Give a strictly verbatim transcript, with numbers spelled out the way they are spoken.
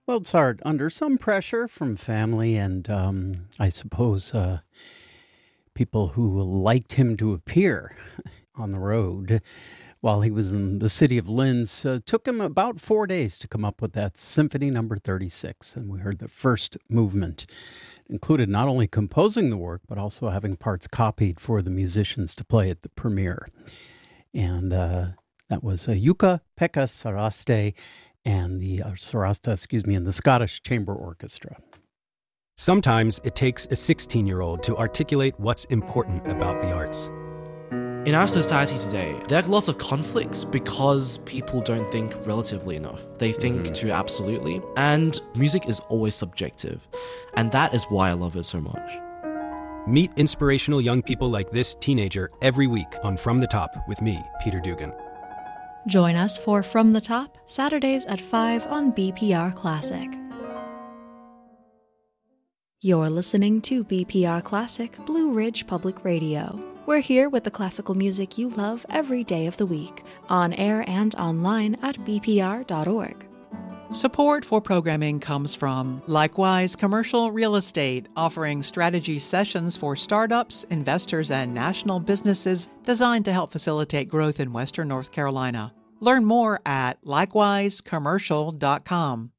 Mozart, under some pressure from family and um, I suppose uh, people who liked him to appear on the road while he was in the city of Linz, uh, took him about four days to come up with that Symphony Number thirty-six. And we heard the first movement. It included not only composing the work, but also having parts copied for the musicians to play at the premiere. And uh, that was uh, Jukka-Pekka Saraste and the uh, Sarasta, excuse me, and the Scottish Chamber Orchestra. Sometimes it takes a sixteen-year-old to articulate what's important about the arts. In our society today, there are lots of conflicts because people don't think relatively enough. They think mm-hmm. too absolutely, and music is always subjective. And that is why I love it so much. Meet inspirational young people like this teenager every week on From the Top with me, Peter Dugan. Join us for From the Top, Saturdays at five on B P R Classic. You're listening to B P R Classic, Blue Ridge Public Radio. We're here with the classical music you love every day of the week, on air and online at b p r dot org. Support for programming comes from Likewise Commercial Real Estate, offering strategy sessions for startups, investors, and national businesses designed to help facilitate growth in Western North Carolina. Learn more at likewise commercial dot com.